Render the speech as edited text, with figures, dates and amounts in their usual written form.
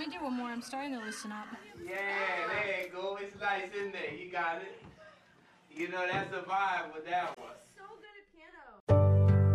me do one more. I'm starting to loosen up. Yeah, there you go. It's nice in there. You got it. You know, that's a vibe with that one.